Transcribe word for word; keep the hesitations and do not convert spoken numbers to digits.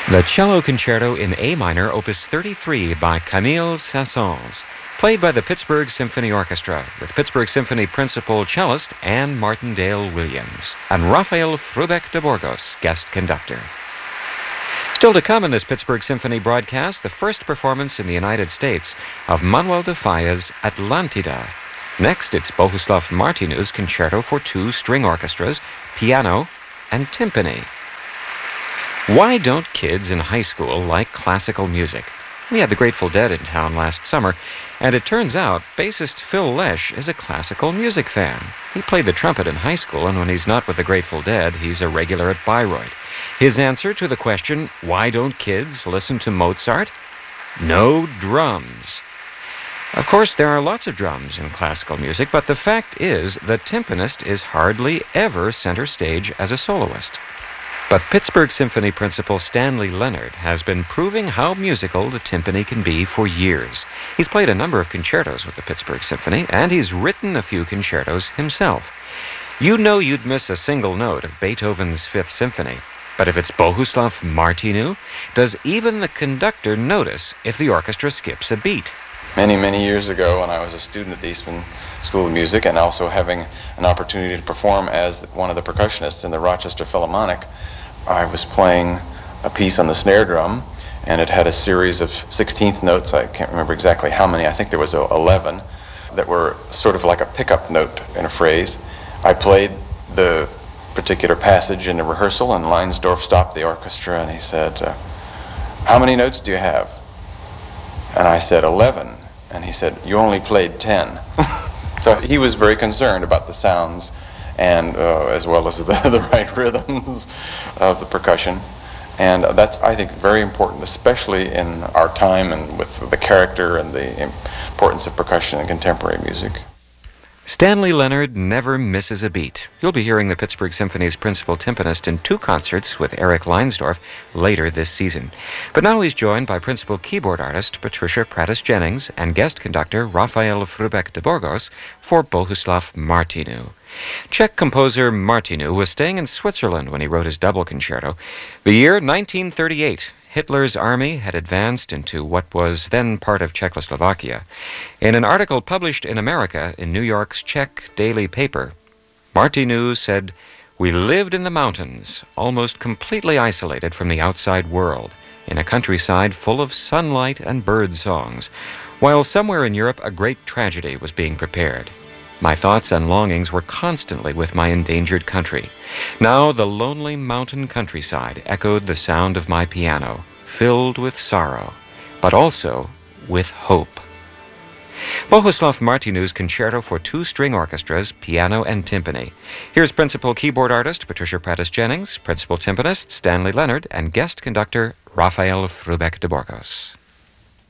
The Cello Concerto in A minor, opus thirty-three by Camille Saint-Saëns, played by the Pittsburgh Symphony Orchestra, with Pittsburgh Symphony principal cellist Anne Martindale Williams and Rafael Frubeck de Burgos, guest conductor. Still to come in this Pittsburgh Symphony broadcast, the first performance in the United States of Manuel de Falla's Atlantida. Next, it's Bohuslav Martinu's Concerto for Two String Orchestras, Piano and Timpani. Why don't kids in high school like classical music? We had the Grateful Dead in town last summer, and it turns out bassist Phil Lesh is a classical music fan. He played the trumpet in high school, and when he's not with the Grateful Dead, he's a regular at Bayreuth. His answer to the question, why don't kids listen to Mozart? No drums. Of course, there are lots of drums in classical music, but the fact is the timpanist is hardly ever center stage as a soloist. But Pittsburgh Symphony principal Stanley Leonard has been proving how musical the timpani can be for years. He's played a number of concertos with the Pittsburgh Symphony, and he's written a few concertos himself. You know you'd miss a single note of Beethoven's Fifth Symphony, but if it's Bohuslav Martinu, does even the conductor notice if the orchestra skips a beat? Many, many years ago, when I was a student at the Eastman School of Music and also having an opportunity to perform as one of the percussionists in the Rochester Philharmonic, I was playing a piece on the snare drum, and it had a series of sixteenth notes. I can't remember exactly how many. I think there was eleven that were sort of like a pickup note in a phrase. I played the particular passage in the rehearsal, and Leinsdorf stopped the orchestra, and he said, uh, "How many notes do you have?" And I said, eleven. And he said, "You only played ten." So he was very concerned about the sounds and uh, as well as the, the right rhythms of the percussion. And that's, I think, very important, especially in our time and with the character and the importance of percussion in contemporary music. Stanley Leonard never misses a beat. You'll be hearing the Pittsburgh Symphony's principal timpanist in two concerts with Eric Leinsdorf later this season. But now he's joined by principal keyboard artist Patricia Prattis-Jennings and guest conductor Rafael Frubeck de Burgos for Bohuslav Martinu. Czech composer Martinu was staying in Switzerland when he wrote his double concerto. The year nineteen thirty-eight. Hitler's army had advanced into what was then part of Czechoslovakia. In an article published in America in New York's Czech daily paper, Martinu said, "We lived in the mountains, almost completely isolated from the outside world, in a countryside full of sunlight and bird songs, while somewhere in Europe a great tragedy was being prepared. My thoughts and longings were constantly with my endangered country. Now the lonely mountain countryside echoed the sound of my piano, filled with sorrow, but also with hope." Bohuslav Martinu's Concerto for Two String Orchestras, Piano and Timpani. Here's principal keyboard artist Patricia Prattis-Jennings, principal timpanist Stanley Leonard, and guest conductor Rafael Frubeck de Burgos.